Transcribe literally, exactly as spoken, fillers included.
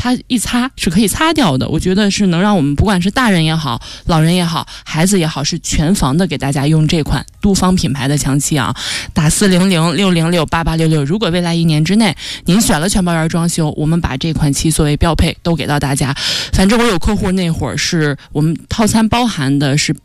它一擦是可以擦掉的，我觉得是能让我们不管是大人也好，老人也好，孩子也好，是全房的给大家用这款都方品牌的墙漆啊，打四零零六零六八八六六。如果未来一年之内您选了全包圆装修，我们把这款漆作为标配都给到大家。反正我有客户那会儿是我们套餐包含的是